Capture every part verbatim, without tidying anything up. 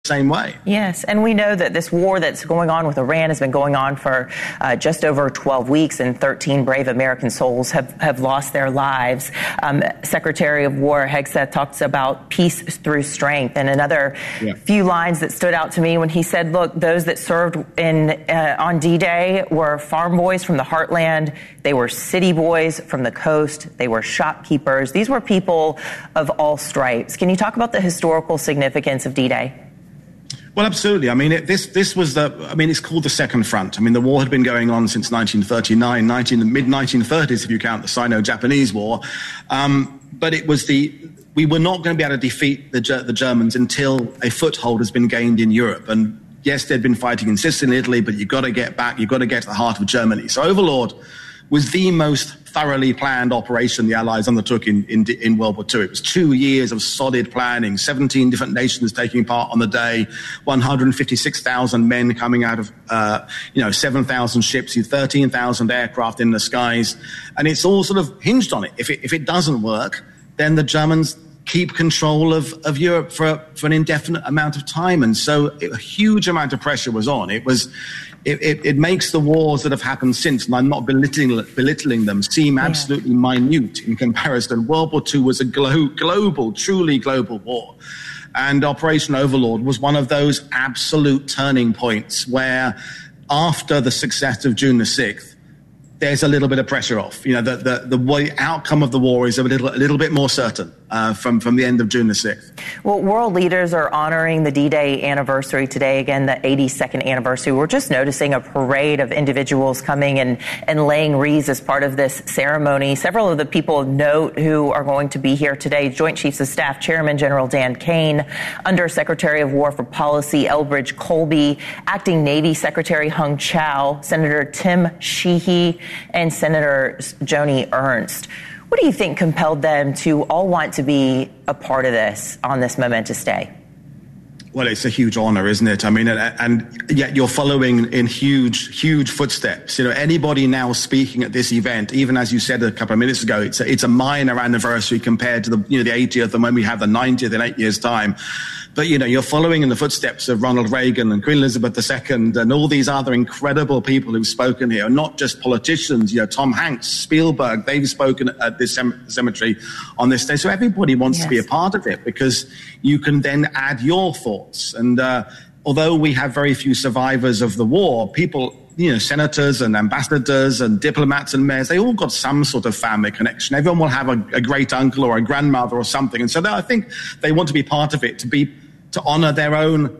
same way. Yes, and we know that this war that's going on with Iran has been going on for uh, just over twelve weeks, and thirteen brave American souls have, have lost their lives. Um, Secretary of War Hegseth talks about peace through strength, and another yeah. few lines that stood out to me when he said, look, those that served in uh, on D-Day were farm boys from the heartland, they were city boys from the coast, they were shopkeepers. These were people of all stripes. Can you talk about the historical significance of D-Day? Well, absolutely. I mean, it, this this was the, I mean, it's called the Second Front. I mean, the war had been going on since nineteen thirty-nine, nineteen, the mid nineteen thirties, if you count the Sino-Japanese War. Um, but it was the, we were not going to be able to defeat the, the Germans until a foothold has been gained in Europe. And yes, they'd been fighting in Sicily and Italy, but you've got to get back, you've got to get to the heart of Germany. So Overlord was the most thoroughly planned operation the Allies undertook in, in, in World War Two. It was two years of solid planning, seventeen different nations taking part on the day, one hundred fifty-six thousand men coming out of, uh, you know, seven thousand ships, thirteen thousand aircraft in the skies. And it's all sort of hinged on it. If it, if it doesn't work, then the Germans keep control of, of Europe for, for an indefinite amount of time. And so it, a huge amount of pressure was on. It was, it, it, it makes the wars that have happened since, and I'm not belittling, belittling them, seem absolutely yeah. minute in comparison. World War Two was a glo- global, truly global war. And Operation Overlord was one of those absolute turning points where after the success of June the sixth, there's a little bit of pressure off. You know, the the, the way outcome of the war is a little a little bit more certain uh, from from the end of June the sixth. Well, world leaders are honoring the D-Day anniversary today. Again, the eighty-second anniversary. We're just noticing a parade of individuals coming and and laying wreaths as part of this ceremony. Several of the people of note who are going to be here today: Joint Chiefs of Staff Chairman General Dan Kane, Under Secretary of War for Policy Elbridge Colby, Acting Navy Secretary Hung Chow, Senator Tim Sheehy, and Senator Joni Ernst. What do you think compelled them to all want to be a part of this on this momentous day? Well, it's a huge honor, isn't it? I mean, and, and yet you're following in huge, huge footsteps. You know, anybody now speaking at this event, even as you said a couple of minutes ago, it's a, it's a minor anniversary compared to the, you know, the eightieth and when we have the ninetieth in eight years' time. But, you know, you're following in the footsteps of Ronald Reagan and Queen Elizabeth the Second and all these other incredible people who've spoken here, not just politicians. You know, Tom Hanks, Spielberg, they've spoken at this cemetery on this day. So everybody wants yes. to be a part of it because you can then add your thoughts. And uh, although we have very few survivors of the war, people, you know, senators and ambassadors and diplomats and mayors, they all got some sort of family connection. Everyone will have a, a great uncle or a grandmother or something. And so I think they want to be part of it, to be to honor their own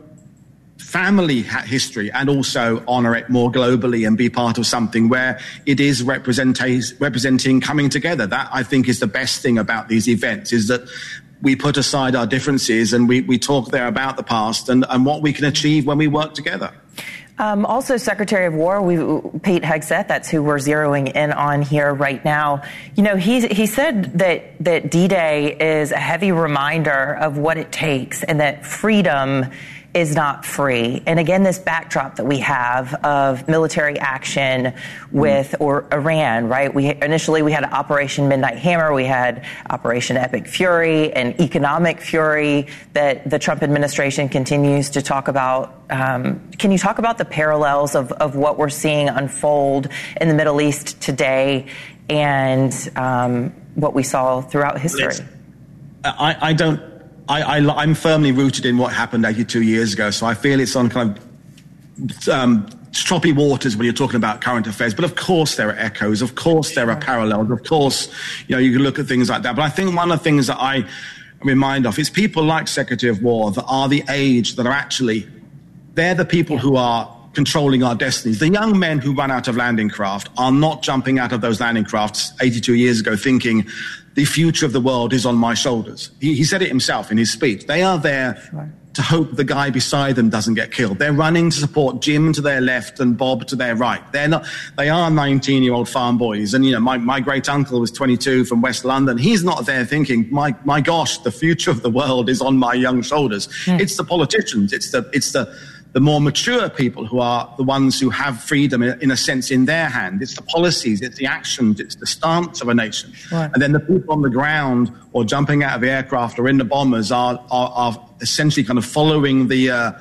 family history and also honor it more globally and be part of something where it is representing coming together. That, I think, is the best thing about these events, is that we put aside our differences and we, we talk there about the past and, and what we can achieve when we work together. Um, also, Secretary of War, we, Pete Hegseth, that's who we're zeroing in on here right now. You know, he he said that, that D-Day is a heavy reminder of what it takes and that freedom is not free. And again, this backdrop that we have of military action with or Iran, right? We initially we had Operation Midnight Hammer, we had Operation Epic Fury and Economic Fury that the Trump administration continues to talk about. Um, can you talk about the parallels of, of what we're seeing unfold in the Middle East today and um, what we saw throughout history? I, I don't I, I, I'm firmly rooted in what happened eighty-two years ago, so I feel it's on kind of um, choppy waters when you're talking about current affairs. But of course there are echoes, of course there are parallels, of course, you know, you can look at things like that. But I think one of the things that I remind of is people like Secretary of War that are the age that are actually, they're the people who are controlling our destinies. The young men who run out of landing craft are not jumping out of those landing crafts eighty-two years ago thinking the future of the world is on my shoulders. He, he said it himself in his speech. They are there sure. to hope the guy beside them doesn't get killed. They're running to support Jim to their left and Bob to their right. They're not, they are nineteen-year-old farm boys. And, you know, my, my great uncle was twenty-two from West London. He's not there thinking, my, my gosh, the future of the world is on my young shoulders. Mm. It's the politicians. It's the, it's the, the more mature people who are the ones who have freedom, in a sense, in their hand. It's the policies, it's the actions, it's the stance of a nation. Right. And then the people on the ground or jumping out of the aircraft or in the bombers are, are, are essentially kind of following the uh,